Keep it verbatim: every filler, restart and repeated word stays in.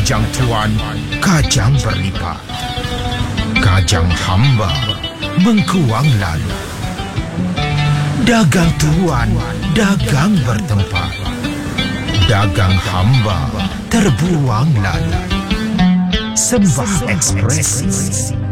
kajang tuan, kajang berlipat. Kajang hamba mengkuang lalu. Dagang tuan, dagang bertempat. Dagang hamba terbuang lalu. Sembah ekspresi.